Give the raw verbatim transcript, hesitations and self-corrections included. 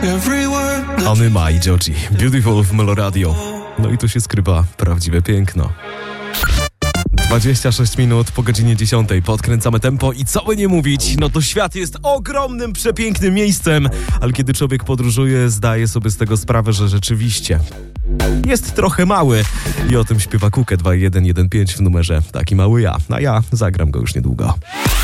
Onyma i Joji, Beautiful w Meloradio. No i tu się skrywa prawdziwe piękno. dwadzieścia sześć minut po godzinie dziesiątej. Podkręcamy tempo i co by nie mówić, no to świat jest ogromnym, przepięknym miejscem, ale kiedy człowiek podróżuje, zdaje sobie z tego sprawę, że rzeczywiście jest trochę mały. I o tym śpiewa Kukę dwa jeden jeden pięć w numerze Taki Mały Ja. A ja zagram go już niedługo.